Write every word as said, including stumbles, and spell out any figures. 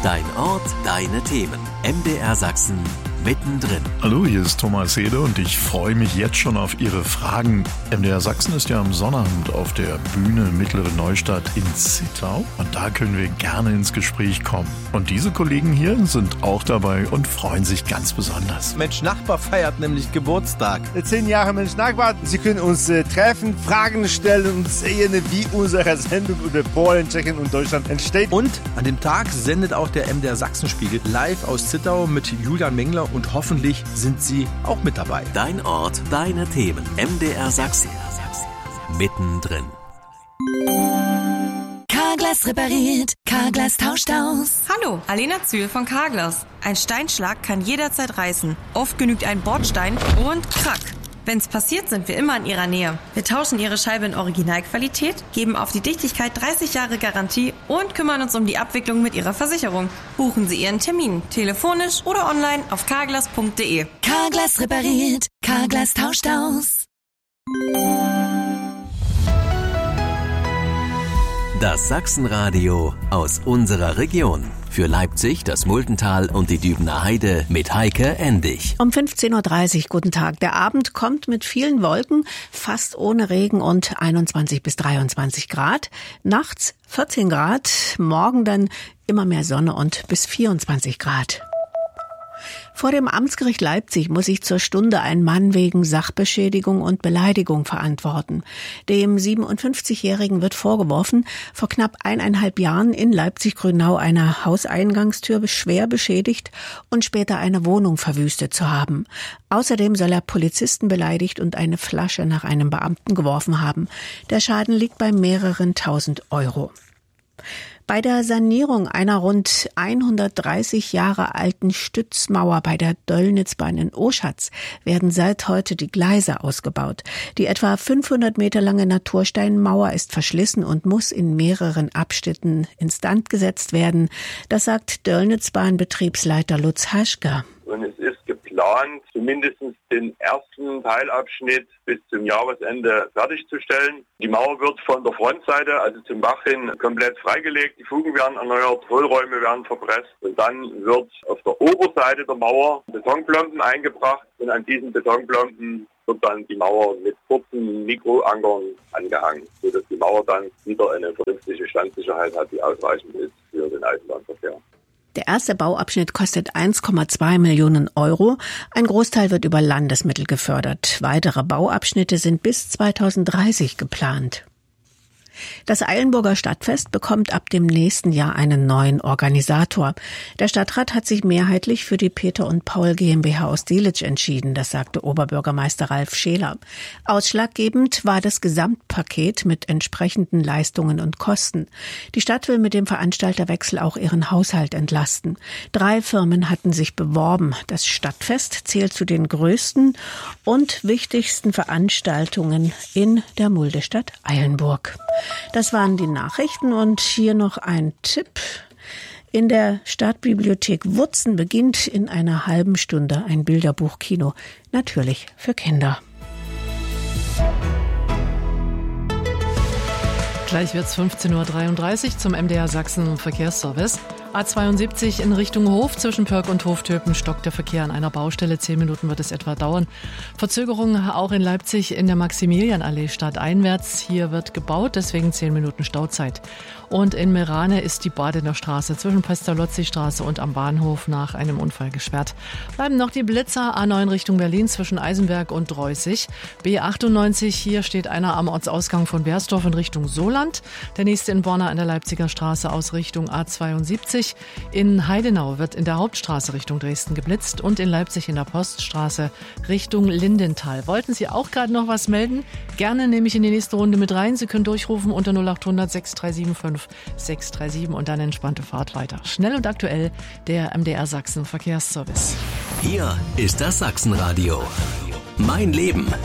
Dein Ort, deine Themen. M D R Sachsen mittendrin. Hallo, hier ist Thomas Hede und ich freue mich jetzt schon auf Ihre Fragen. M D R Sachsen ist ja am Sonnabend auf der Bühne Mittlere Neustadt in Zittau und da können wir gerne ins Gespräch kommen. Und diese Kollegen hier sind auch dabei und freuen sich ganz besonders. Mensch Nachbar feiert nämlich Geburtstag. Zehn Jahre Mensch Nachbar. Sie können uns äh, treffen, Fragen stellen und sehen, wie unsere Sendung über Polen, Tschechien und Deutschland entsteht. Und an dem Tag sendet auch der M D R Sachsenspiegel live aus Zittau mit Julian Mengler und hoffentlich sind Sie auch mit dabei. Dein Ort, deine Themen. M D R Sachsen. Mittendrin. Carglass repariert, Carglass tauscht aus. Hallo, Alena Zühl von Carglass. Ein Steinschlag kann jederzeit reißen. Oft genügt ein Bordstein und krack. Wenn's passiert, sind wir immer in Ihrer Nähe. Wir tauschen Ihre Scheibe in Originalqualität, geben auf die Dichtigkeit dreißig Jahre Garantie und kümmern uns um die Abwicklung mit Ihrer Versicherung. Buchen Sie Ihren Termin, telefonisch oder online auf carglass punkt de. Carglass repariert, Carglass tauscht aus. Das Sachsenradio aus unserer Region. Für Leipzig, das Muldental und die Dübener Heide mit Heike Endig. Um fünfzehn Uhr dreißig, guten Tag. Der Abend kommt mit vielen Wolken, fast ohne Regen und einundzwanzig bis dreiundzwanzig Grad. Nachts vierzehn Grad, morgen dann immer mehr Sonne und bis vierundzwanzig Grad. Vor dem Amtsgericht Leipzig muss sich zur Stunde ein Mann wegen Sachbeschädigung und Beleidigung verantworten. Dem siebenundfünfzigjährigen wird vorgeworfen, vor knapp eineinhalb Jahren in Leipzig-Grünau eine Hauseingangstür schwer beschädigt und später eine Wohnung verwüstet zu haben. Außerdem soll er Polizisten beleidigt und eine Flasche nach einem Beamten geworfen haben. Der Schaden liegt bei mehreren tausend Euro. Bei der Sanierung einer rund hundertdreißig Jahre alten Stützmauer bei der Döllnitzbahn in Oschatz werden seit heute die Gleise ausgebaut. Die etwa fünfhundert Meter lange Natursteinmauer ist verschlissen und muss in mehreren Abschnitten instand gesetzt werden. Das sagt Döllnitzbahn-Betriebsleiter Lutz Haschka. Und es ist geplant, zumindest den ersten Teilabschnitt bis zum Jahresende fertigzustellen. Die Mauer wird von der Frontseite, also zum Bach hin, komplett freigelegt. Die Fugen werden erneuert, Hohlräume werden verpresst. Und dann wird auf der Oberseite der Mauer Betonplomben eingebracht. Und an diesen Betonplomben wird dann die Mauer mit kurzen Mikroankern angehangen, sodass die Mauer dann wieder eine vernünftige Standsicherheit hat, die ausreichend ist für den Eisenbahnverkehr. Der erste Bauabschnitt kostet eins Komma zwei Millionen Euro. Ein Großteil wird über Landesmittel gefördert. Weitere Bauabschnitte sind bis zweitausenddreißig geplant. Das Eilenburger Stadtfest bekommt ab dem nächsten Jahr einen neuen Organisator. Der Stadtrat hat sich mehrheitlich für die Peter und Paul GmbH aus Delitzsch entschieden, das sagte Oberbürgermeister Ralf Scheler. Ausschlaggebend war das Gesamtpaket mit entsprechenden Leistungen und Kosten. Die Stadt will mit dem Veranstalterwechsel auch ihren Haushalt entlasten. Drei Firmen hatten sich beworben. Das Stadtfest zählt zu den größten und wichtigsten Veranstaltungen in der Muldestadt Eilenburg. Das waren die Nachrichten und hier noch ein Tipp. In der Stadtbibliothek Wurzen beginnt in einer halben Stunde ein Bilderbuchkino, natürlich für Kinder. Gleich wird's fünfzehn Uhr dreiunddreißig zum M D R Sachsen Verkehrsservice. A zweiundsiebzig in Richtung Hof zwischen Pörk und Hoftöpen stockt der Verkehr an einer Baustelle. Zehn Minuten wird es etwa dauern. Verzögerungen auch in Leipzig in der Maximilianallee stadteinwärts. Hier wird gebaut, deswegen zehn Minuten Stauzeit. Und in Merane ist die Badener Straße zwischen Pestalozzi-Straße und am Bahnhof nach einem Unfall gesperrt. Bleiben noch die Blitzer A neun Richtung Berlin zwischen Eisenberg und Dreußig. B achtundneunzig, hier steht einer am Ortsausgang von Bersdorf in Richtung Soland. Der nächste in Borna an der Leipziger Straße aus Richtung A zweiundsiebzig. In Heidenau wird in der Hauptstraße Richtung Dresden geblitzt und in Leipzig in der Poststraße Richtung Lindenthal. Wollten Sie auch gerade noch was melden? Gerne nehme ich in die nächste Runde mit rein. Sie können durchrufen unter null acht hundert sechs drei sieben fünf sechs drei sieben und dann entspannte Fahrt weiter. Schnell und aktuell der M D R Sachsen Verkehrsservice. Hier ist das Sachsenradio. Mein Leben.